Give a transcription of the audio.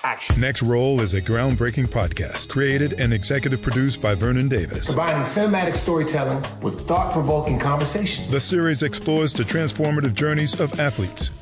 action. Next Roll is a groundbreaking podcast created and executive produced by Vernon Davis. Combining cinematic storytelling with thought-provoking conversations. The series explores the transformative journeys of athletes,